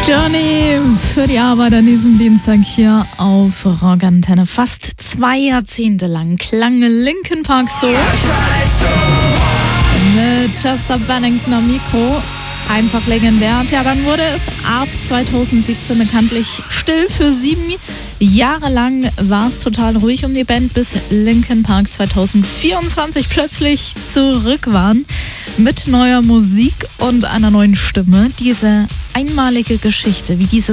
Johnny für die Arbeit an diesem Dienstag hier auf Rockantenne. Fast 2 Jahrzehnte lang klang Linkin Park so. Mit Chester Bennington am Mikro. Einfach legendär. Tja, dann wurde es ab 2017 bekanntlich still. Für 7 Jahre lang war es total ruhig um die Band, bis Linkin Park 2024 plötzlich zurück waren. Mit neuer Musik und einer neuen Stimme. Diese einmalige Geschichte, wie diese